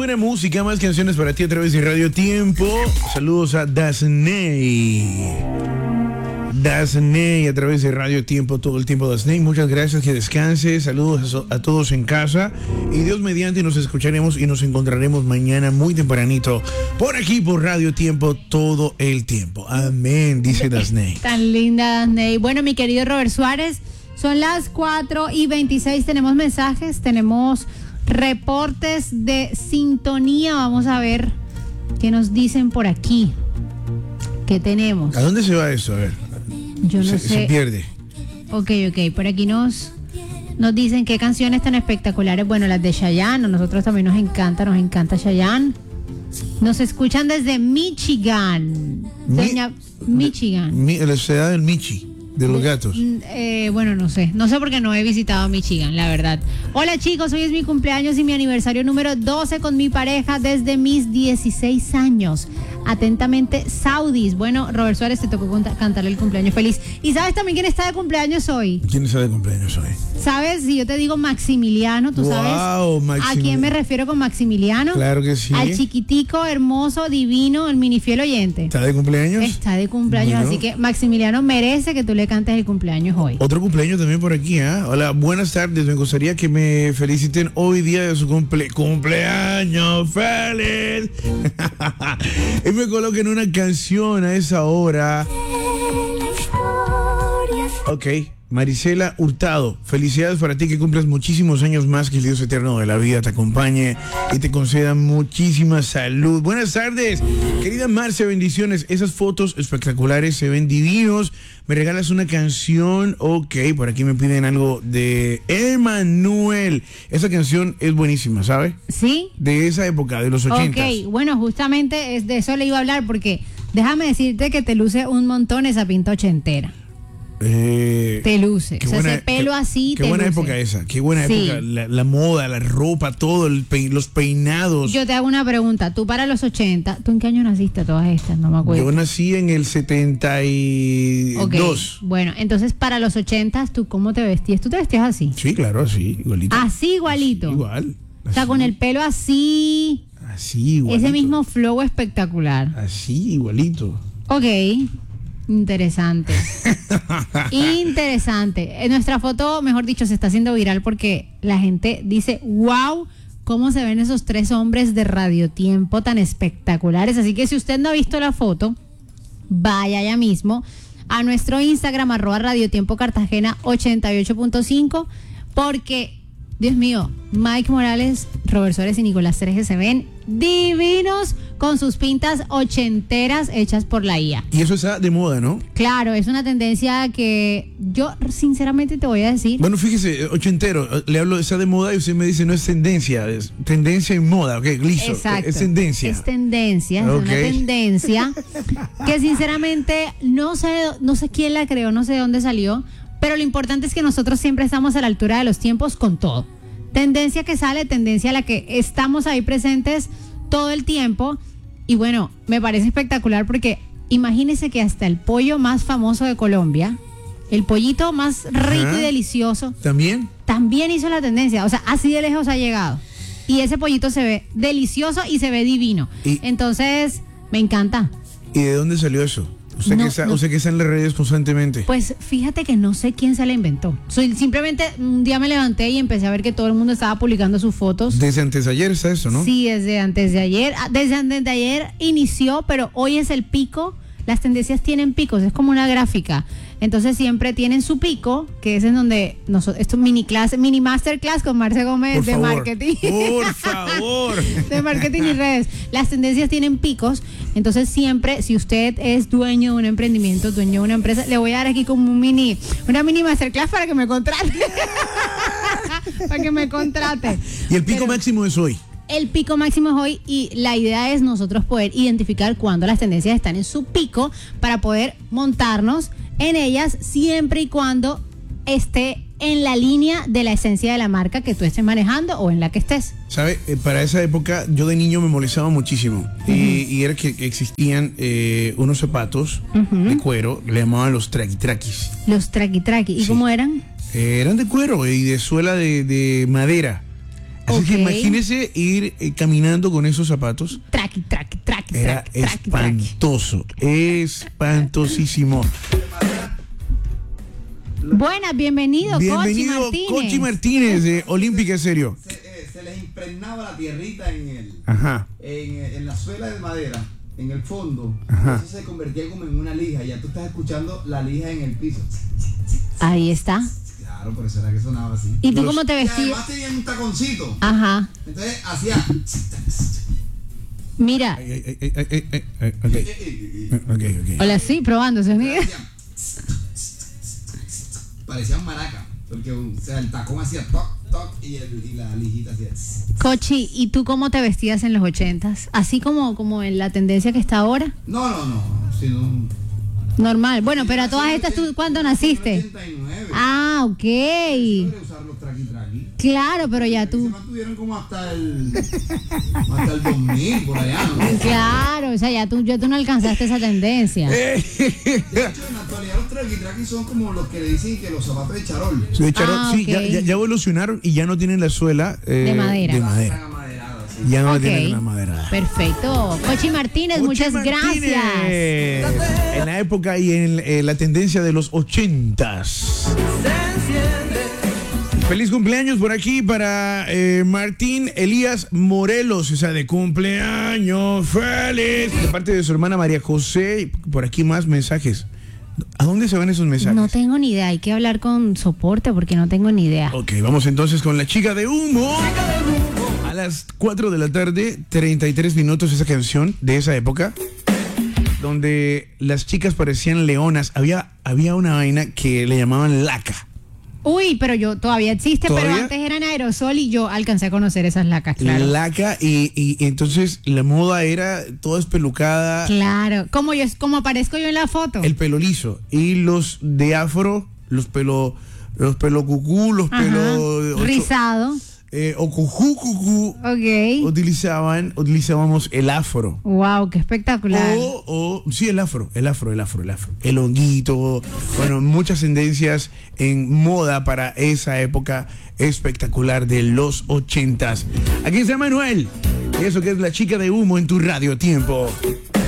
buena música, más canciones para ti a través de Radio Tiempo. Saludos a Dasney. Dasney a través de Radio Tiempo, todo el tiempo Dasney. Muchas gracias, que descanse. Saludos a todos en casa. Y Dios mediante nos escucharemos y nos encontraremos mañana muy tempranito por aquí, por Radio Tiempo, todo el tiempo. Amén, dice Dasney. Tan linda, Dasney. Bueno, mi querido Robert Suárez, son las 4:26. Tenemos mensajes, tenemos reportes de sintonía. Vamos a ver qué nos dicen por aquí. ¿Qué tenemos? ¿A dónde se va eso? A ver. Yo no sé. Se pierde. Ok. Por aquí nos dicen qué canciones tan espectaculares. Bueno, las de Chayanne. A nosotros también nos encanta Chayanne. Nos escuchan desde Michigan. Michigan. La ciudad del Michi. De los gatos. Bueno, no sé porque no he visitado Michigan, la verdad. Hola chicos, hoy es mi cumpleaños y mi aniversario número 12 con mi pareja desde mis 16 años. Atentamente, Saudis. Bueno, Robert Suárez, te tocó cantarle el cumpleaños feliz. ¿Y sabes también quién está de cumpleaños hoy? ¿Quién está de cumpleaños hoy? ¿Sabes? Si yo te digo Maximiliano, ¿tú sabes a quién me refiero con Maximiliano? Claro que sí. Al chiquitico, hermoso, divino, el mini fiel oyente. ¿Está de cumpleaños? Está de cumpleaños, bueno. Así que Maximiliano merece que tú le cantes el cumpleaños hoy. Otro cumpleaños también por aquí, ¿eh? Hola, buenas tardes. Me gustaría que me feliciten hoy día de su cumpleaños feliz. Y me coloquen una canción a esa hora. Ok, Marisela Hurtado, felicidades para ti, que cumplas muchísimos años más, que el Dios eterno de la vida te acompañe y te conceda muchísima salud. Buenas tardes, querida Marcia, bendiciones. Esas fotos espectaculares, se ven divinos. ¿Me regalas una canción? Ok, por aquí me piden algo de Emanuel. Esa canción es buenísima, ¿sabe? ¿Sí? De esa época, de los 80. Ok, bueno, justamente de eso le iba a hablar, porque déjame decirte que te luce un montón esa pinta ochentera. Te luce. O sea, ese pelo así qué te buena luce. Época esa. Qué buena época. La moda, la ropa, todo, los peinados. Yo te hago una pregunta. Tú para los 80, ¿tú en qué año naciste todas estas? No me acuerdo. Yo nací en el 72. Okay. Bueno, entonces para los 80, ¿tú cómo te vestías? ¿Tú te vestías así? Sí, claro, así, igualito. ¿Así igualito? Sí, igual. Así. O sea, con el pelo así. Así, igualito. Ese mismo flow espectacular. Así, igualito. Ok. Interesante. Interesante. Nuestra foto, mejor dicho, se está haciendo viral porque la gente dice, wow, cómo se ven esos tres hombres de Radio Tiempo tan espectaculares. Así que si usted no ha visto la foto, vaya ya mismo a nuestro Instagram, @radiotiempocartagena 88.5, porque, Dios mío, Mike Morales, Robert Suárez y Nicolás Serge se ven divinos con sus pintas ochenteras hechas por la IA. Y eso está de moda, ¿no? Claro, es una tendencia que yo sinceramente te voy a decir. Bueno, fíjese, ochentero, le hablo de está de moda y usted me dice no es tendencia, es tendencia en moda, ok, listo. Exacto. Es tendencia. Es tendencia, es una tendencia que sinceramente no sé quién la creó, no sé de dónde salió, pero lo importante es que nosotros siempre estamos a la altura de los tiempos con todo. Tendencia que sale, tendencia a la que estamos ahí presentes todo el tiempo. Y bueno, me parece espectacular porque imagínese que hasta el pollo más famoso de Colombia, el pollito más rico y delicioso, también hizo la tendencia. O sea, así de lejos ha llegado. Y ese pollito se ve delicioso y se ve divino. Entonces, me encanta. ¿Y de dónde salió eso? Usted que está en las redes constantemente. Pues fíjate que no sé quién se la inventó. Simplemente un día me levanté y empecé a ver que todo el mundo estaba publicando sus fotos. Desde antes de ayer está eso, ¿no? Sí, desde antes de ayer. Desde antes de ayer inició, pero hoy es el pico. Las tendencias tienen picos, es como una gráfica. Entonces siempre tienen su pico, que es en donde esto es mini masterclass con Marce Gómez de marketing. Por favor. De marketing y redes. Las tendencias tienen picos, entonces siempre, si usted es dueño de un emprendimiento, dueño de una empresa, le voy a dar aquí como una mini masterclass para que me contrate. Para que me contrate. Y el pico máximo es hoy. El pico máximo es hoy y la idea es nosotros poder identificar cuándo las tendencias están en su pico para poder montarnos en ellas siempre y cuando esté en la línea de la esencia de la marca que tú estés manejando o en la que estés. ¿Sabe? Para esa época yo de niño me molestaba muchísimo y era que existían unos zapatos de cuero, le llamaban los traquitraquis. Los traquitraquis. ¿Y cómo eran? Eran de cuero y de suela de madera. Así que imagínese ir caminando con esos zapatos. Traqui. Era espantoso, espantosísimo. Buenas, bienvenido Cochi Martínez de Olímpica Estéreo. Se les impregnaba la tierrita en la suela de madera, en el fondo. Entonces se convertía como en una lija. Ya tú estás escuchando la lija en el piso. Ahí está. Claro, por eso era que sonaba así. ¿Y tú cómo te vestías? Y además tenían un taconcito. Ajá. Entonces hacía. Mira. Okay. Hola, sí, probando sonido. Parecían maracas, porque o sea, el tacón hacía toc, toc y la lijita hacía. Cochi, ¿y tú cómo te vestías en los 80s? ¿Así como en la tendencia que está ahora? No, sino... Normal. Bueno, pero a todas estas, ¿tú cuándo naciste? 89. Ah, ok. Usar los traqui. Claro, pero ya tú. Se mantuvieron como hasta el 2000, por allá, ¿no? Claro, o sea, ya tú no alcanzaste esa tendencia. De hecho, en la actualidad los traqui son como los que le dicen que los zapatos de charol. De charol, sí, okay. ya evolucionaron y ya no tienen la suela de madera. Ya no tienen la madera. Perfecto. Cochi Martínez, muchas gracias. En la época y en la tendencia de los 80s. Feliz cumpleaños por aquí para Martín Elías Morelos, o sea, de cumpleaños feliz. De parte de su hermana María José, por aquí más mensajes. ¿A dónde se van esos mensajes? No tengo ni idea, hay que hablar con soporte porque no tengo ni idea. Ok, vamos entonces con La Chica de Humo. A las 4 de la tarde, 33 minutos, esa canción de esa época, donde las chicas parecían leonas. Había una vaina que le llamaban laca. Uy, pero todavía existe, pero antes eran aerosol y yo alcancé a conocer esas lacas, claro. Laca y entonces la moda era toda espelucada. Claro, como aparezco yo en la foto. El pelo liso y los de afro, los pelo cucú, los pelo rizado. O cucú. Ok. Utilizábamos el afro. Wow, qué espectacular. Sí, el afro. El honguito. Bueno, muchas tendencias en moda para esa época espectacular de los 80s. Aquí está Manuel. Eso que es La Chica de Humo en tu Radio Tiempo.